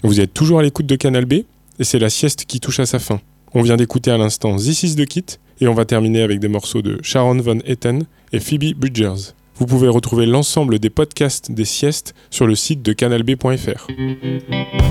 Vous êtes toujours à l'écoute de Canal B et c'est la sieste qui touche à sa fin. On vient d'écouter à l'instant This Is The Kit et on va terminer avec des morceaux de Sharon Van Etten et Phoebe Bridgers. Vous pouvez retrouver l'ensemble des podcasts des siestes sur le site de canalb.fr.